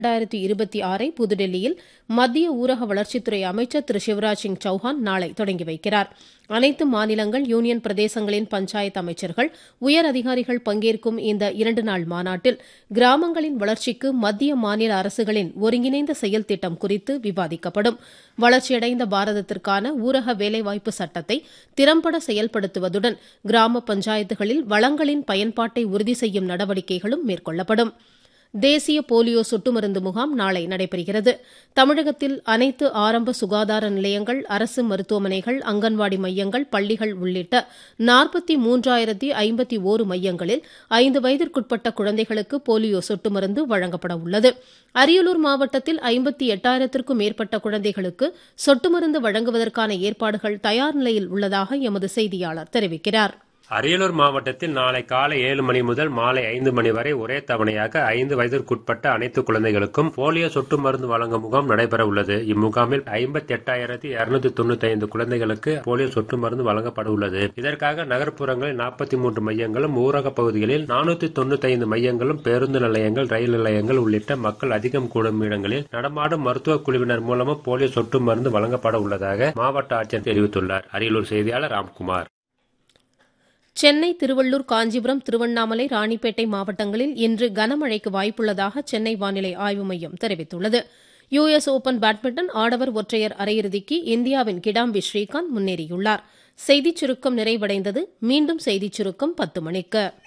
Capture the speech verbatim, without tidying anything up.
இரண்டாயிரத்து இருபத்தி ஆறை புதுடெல்லியில் மத்திய ஊரக வளர்ச்சித்துறை அமைச்சர் திரு சிவராஜ் சிங் சௌஹான் நாளை தொடங்கி வைக்கிறார். அனைத்து மாநிலங்கள் யூனியன் பிரதேசங்களின் பஞ்சாயத்து அமைச்சர்கள் உயர் அதிகாரிகள் பங்கேற்கும் இந்த இரண்டு நாள் மாநாட்டில் கிராமங்களின் வளர்ச்சிக்கு மத்திய மாநில அரசுகளின் ஒருங்கிணைந்த செயல் திட்டம் குறித்து விவாதிக்கப்படும். வளர்ச்சியடைந்த பாரதத்திற்கான ஊரக வேலைவாய்ப்பு சட்டத்தை திறம்பட செயல்படுத்துவதுடன் கிராம பஞ்சாயத்துகளில் வளங்களின் பயன்பாட்டை உறுதி செய்யும் நடவடிக்கைகளும் மேற்கொள்ளப்படும். தேசிய போலியோ சொட்டு மருந்து முகாம் நாளை நடைபெறுகிறது. தமிழகத்தில் அனைத்து ஆரம்ப சுகாதார நிலையங்கள், அரசு மருத்துவமனைகள், அங்கன்வாடி மையங்கள், பள்ளிகள் உள்ளிட்ட நாற்பத்தி மூன்றாயிரத்தி ஐம்பத்தி ஓரு மையங்களில் ஐந்து வயதிற்குட்பட்ட குழந்தைகளுக்கு போலியோ சொட்டு மருந்து வழங்கப்பட உள்ளது. அரியலூர் மாவட்டத்தில் ஐம்பத்தி எட்டாயிரத்திற்கும் மேற்பட்ட குழந்தைகளுக்கு சொட்டு மருந்து வழங்குவதற்கான ஏற்பாடுகள் தயார் நிலையில் உள்ளதாக எமது செய்தியாளர் தெரிவிக்கிறார். அரியலூர் மாவட்டத்தில் நாளை காலை ஏழு மணி முதல் மாலை ஐந்து மணி வரை ஒரே தவணையாக ஐந்து வயதிற்குட்பட்ட அனைத்து குழந்தைகளுக்கும் போலியோ சொட்டு மருந்து வழங்கும் முகாம் நடைபெற உள்ளது. இம்முகாமில் ஐம்பத்தி எட்டாயிரத்தி இருநூத்தி தொண்ணூத்தி ஐந்து குழந்தைகளுக்கு போலியோ சொட்டு மருந்து வழங்கப்பட உள்ளது. இதற்காக நகர்ப்புறங்களில் நாற்பத்தி மூன்று மையங்களும், ஊரக பகுதிகளில் நானூத்தி தொண்ணூத்தி ஐந்து மையங்களும், பேருந்து நிலையங்கள், ரயில் நிலையங்கள் உள்ளிட்ட மக்கள் அதிகம் கூடும் இடங்களில் நடமாடும் மருத்துவ குழுவினர் மூலமும் போலியோ சொட்டு மருந்து வழங்கப்பட உள்ளதாக மாவட்ட ஆட்சியர் தெரிவித்துள்ளார். அரியலூர் செய்தியாளர் ராம்குமார். சென்னை, திருவள்ளூர், காஞ்சிபுரம், திருவண்ணாமலை, ராணிப்பேட்டை மாவட்டங்களில் இன்று கனமழைக்கு வாய்ப்புள்ளதாக சென்னை வானிலை ஆய்வு மையம் தெரிவித்துள்ளது. யுஎஸ் ஓபன் பேட்மிண்டன் ஆடவர் ஒற்றையர் அரையிறுதிக்கு இந்தியாவின் கிடாம்பி ஸ்ரீகாந்த் முன்னேறியுள்ளார். செய்திச் சுருக்கம் நிறைவடைந்தது. மீண்டும் செய்திச் சுருக்கம் பத்து மணிக்கு.